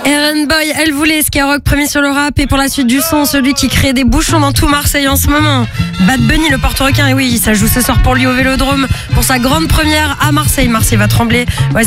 Aaron Boy, elle voulait Skyrock premier sur le rap. Et pour la suite du son, celui qui crée des bouchons dans tout Marseille en ce moment, Bad Bunny, le portoricain. Et oui, ça joue ce soir pour lui au Vélodrome pour sa grande première à Marseille. Marseille va trembler. Ouais,